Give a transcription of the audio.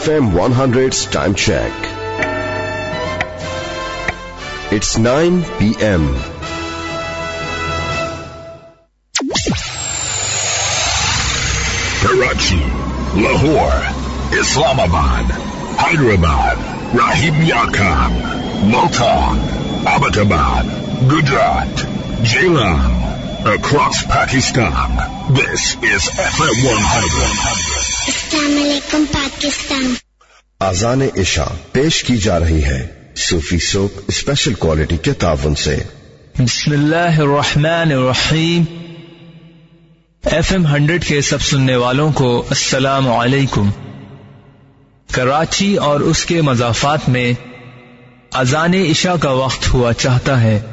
FM 100's time check. It's 9 p.m. Karachi, Lahore, Islamabad, Hyderabad, Rahim Yakab, Multan, Abbottabad, Gujarat, Jailam, across Pakistan. This is FM 100. Assalamu alaikum Pakistan. आज़ान इशा पेश की जा रही है सूफी soap special quality के तावन से। बिस्मिल्लाहिर्रहमानिर्रहीम। FM 100 के सब सुनने वालों को अस्सलामु अलैकुम। कराची और उसके मज़ाफ़ात में अज़ान इशा का वक्त हुआ चाहता है।